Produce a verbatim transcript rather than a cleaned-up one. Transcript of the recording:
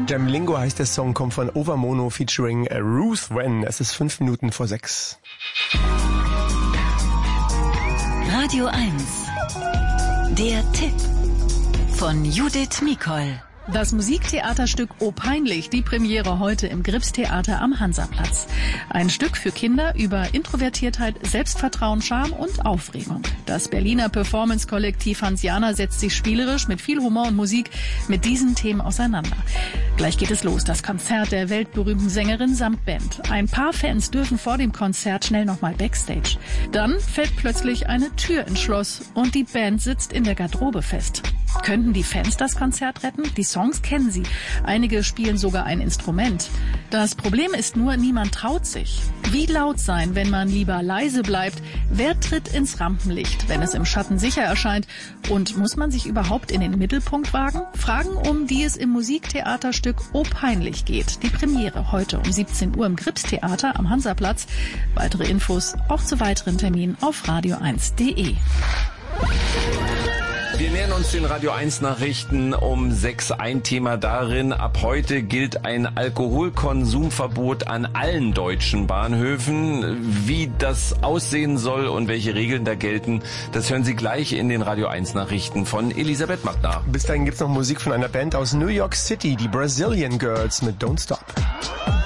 Jamlingo heißt der Song, kommt von Overmono featuring Ruth Wren. Es ist fünf Minuten vor sechs. Radio eins. Der Tipp von Judith Mikol. Das Musiktheaterstück O peinlich, die Premiere heute im Gripstheater am Hansaplatz. Ein Stück für Kinder über Introvertiertheit, Selbstvertrauen, Charme und Aufregung. Das Berliner Performance-Kollektiv Hansianer setzt sich spielerisch mit viel Humor und Musik mit diesen Themen auseinander. Gleich geht es los, das Konzert der weltberühmten Sängerin samt Band. Ein paar Fans dürfen vor dem Konzert schnell nochmal Backstage. Dann fällt plötzlich eine Tür ins Schloss und die Band sitzt in der Garderobe fest. Könnten die Fans das Konzert retten? Die Songs kennen sie. Einige spielen sogar ein Instrument. Das Problem ist nur, niemand traut sich. Wie laut sein, wenn man lieber leise bleibt? Wer tritt ins Rampenlicht, wenn es im Schatten sicher erscheint? Und muss man sich überhaupt in den Mittelpunkt wagen? Fragen, um die es im Musiktheaterstück O peinlich geht. Die Premiere heute um siebzehn Uhr im Gripstheater am Hansaplatz. Weitere Infos auch zu weiteren Terminen auf radio eins punkt de. Wir nähern uns den Radio eins Nachrichten um sechs. Ein Thema darin: Ab heute gilt ein Alkoholkonsumverbot an allen deutschen Bahnhöfen. Wie das aussehen soll und welche Regeln da gelten, das hören Sie gleich in den Radio eins Nachrichten von Elisabeth Magnar. Bis dahin gibt's noch Musik von einer Band aus New York City, die Brazilian Girls mit Don't Stop.